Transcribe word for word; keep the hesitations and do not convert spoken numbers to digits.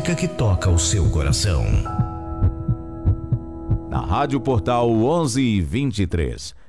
música que toca o seu coração. Na Rádio Portal onze e vinte e três,